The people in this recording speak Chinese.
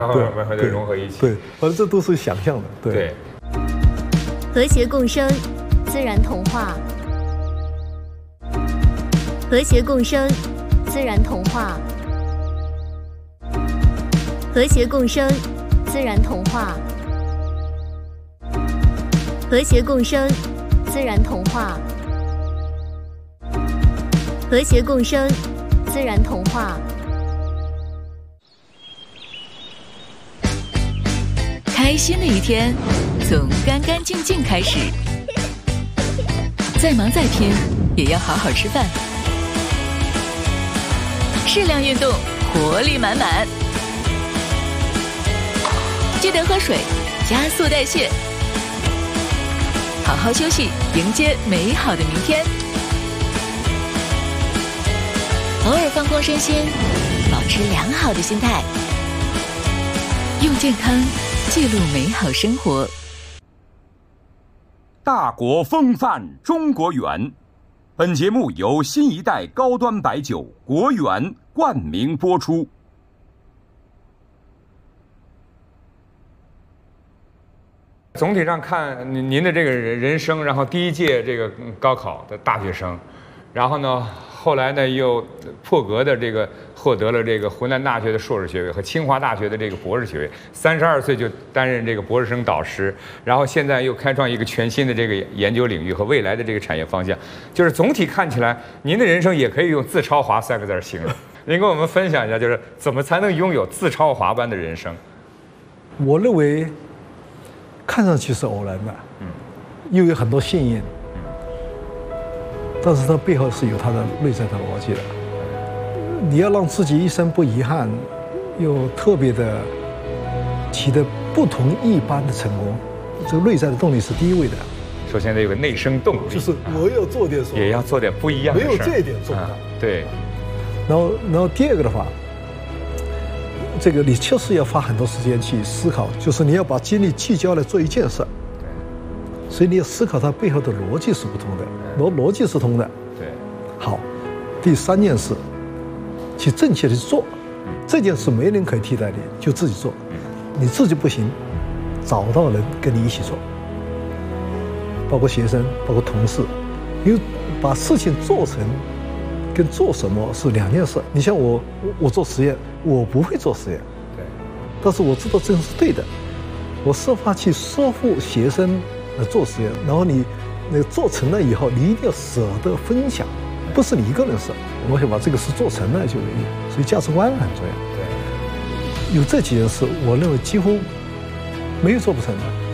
然后慢慢的融合一起。 对，反正这都是想象的。 对。 和谐共生，自然童话。和谐共生，自然童话。和谐共生，自然童话。和谐共生，自然童话。和谐共生，自然童话。 开心的一天，从干干净净开始。再忙再拼，也要好好吃饭。适量运动，活力满满。记得喝水，加速代谢。好好休息，迎接美好的明天。偶尔放空身心，保持良好的心态，用健康记录美好生活。 大国风范中国园，本节目由新一代高端白酒国园冠名播出。 总体上看，您的这个人生，然后第一届这个高考的大学生，然后呢，后来呢又破格的这个获得了这个湖南大学的硕士学位和清华大学的这个博士学位，32岁就担任这个博士生导师，然后现在又开创一个全新的这个研究领域和未来的这个产业方向，就是总体看起来，您的人生也可以用自超华3个字形容。您跟我们分享一下，就是怎么才能拥有自超华般的人生？ 我认为，看上去是偶然的，又有很多幸运，但是它背后是有它的内在的逻辑的。你要让自己一生不遗憾，又特别的取得不同一般的成功，这个内在的动力是第一位的。 首先得有个内生动力， 就是我要做点什么， 也要做点不一样的事， 没有这一点做不到。 对。 然后第二个的话，这个你确实要花很多时间去思考，就是你要把精力聚焦来做一件事。所以你要思考它背后的逻辑是不同的，逻辑是通的。 对。 好，第3件事，去正确的做，这件事没人可以替代你，就自己做。你自己不行，找到人跟你一起做，包括学生，包括同事，因为把事情做成跟做什么是2件事。你像我做实验，我不会做实验， 对， 但是我知道这个是对的，我设法去说服学生来做实验，然后你那个做成了以后，你一定要舍得分享，不是你一个人事。我想把这个事做成了就有意义，所以价值观很重要。 对， 有这几件事，我认为几乎没有做不成的。